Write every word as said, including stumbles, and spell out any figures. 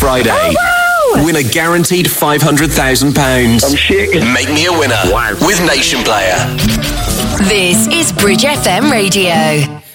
Friday. Oh, wow. Win a guaranteed five hundred thousand pounds. I'm shaking. Make me a winner Wow. with Nation Player. This is Bridge F M Radio.